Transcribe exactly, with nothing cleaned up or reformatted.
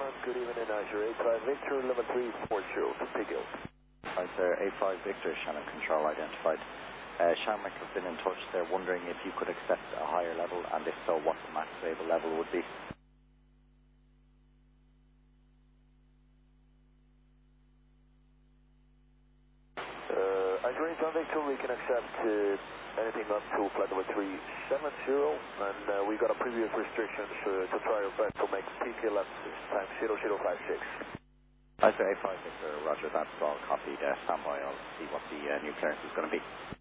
Shannon, good evening, Azure eight five Victor, level three four zero to Pigill. Hi sir, eight five Victor, Shannon Control identified. Uh, Shamrock have been in touch. They're wondering if you could accept a higher level, and if so, what the max stable level would be. Uh, Azure eight five Victor, we can accept uh, anything up to flight number three seven zero, and uh, we got a previous restrictions uh, to try our best to make peak elapses times zero zero five six. Hi sir, eight five Victor, roger, that's all copied. Uh, standby, I'll see what the uh, new clearance is going to be.